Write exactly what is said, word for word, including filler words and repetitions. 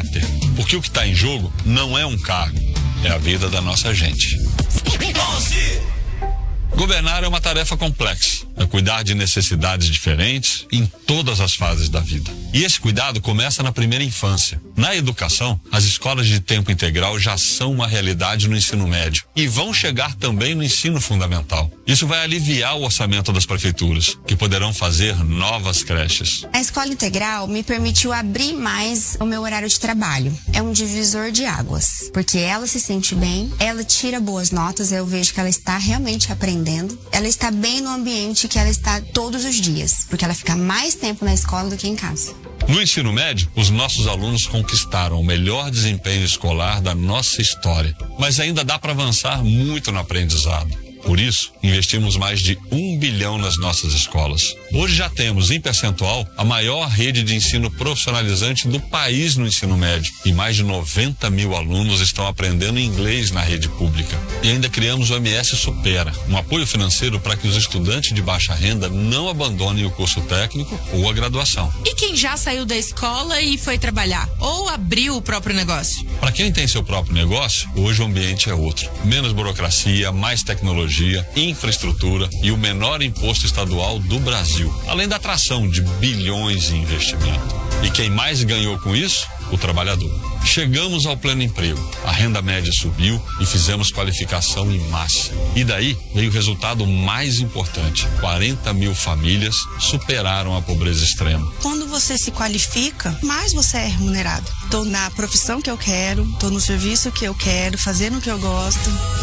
caráter. Porque o que está em jogo não é um cargo, é a vida da nossa gente. Governar é uma tarefa complexa, é cuidar de necessidades diferentes em todas as fases da vida. E esse cuidado começa na primeira infância. Na educação, as escolas de tempo integral já são uma realidade no ensino médio e vão chegar também no ensino fundamental. Isso vai aliviar o orçamento das prefeituras, que poderão fazer novas creches. A escola integral me permitiu abrir mais o meu horário de trabalho. É um divisor de águas, porque ela se sente bem, ela tira boas notas, eu vejo que ela está realmente aprendendo. Ela está bem no ambiente que ela está todos os dias, porque ela fica mais tempo na escola do que em casa. No ensino médio, os nossos alunos conquistaram o melhor desempenho escolar da nossa história, mas ainda dá para avançar muito no aprendizado. Por isso, investimos mais de um bilhão nas nossas escolas. Hoje já temos, em percentual, a maior rede de ensino profissionalizante do país no ensino médio. E mais de noventa mil alunos estão aprendendo inglês na rede pública. E ainda criamos o M S Supera, um apoio financeiro para que os estudantes de baixa renda não abandonem o curso técnico ou a graduação. E quem já saiu da escola e foi trabalhar? Ou abriu o próprio negócio? Para quem tem seu próprio negócio, hoje o ambiente é outro. Menos burocracia, mais tecnologia, infraestrutura e o menor imposto estadual do Brasil, além da atração de bilhões em investimento. E quem mais ganhou com isso? O trabalhador. Chegamos ao pleno emprego, a renda média subiu e fizemos qualificação em massa. E daí veio o resultado mais importante: quarenta mil famílias superaram a pobreza extrema. Quando você se qualifica, mais você é remunerado. Estou na profissão que eu quero, estou no serviço que eu quero, fazendo o que eu gosto.